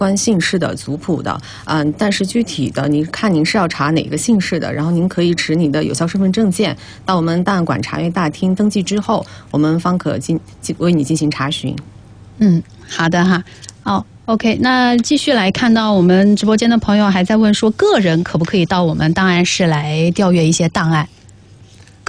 关姓氏的族谱的，但是具体的您看您是要查哪个姓氏的，然后您可以持你的有效身份证件到我们档案馆查阅大厅登记之后，我们方可为你进行查询。 好的哈，OK， 那继续来看到我们直播间的朋友还在问说，个人可不可以到我们档案室来调阅一些档案？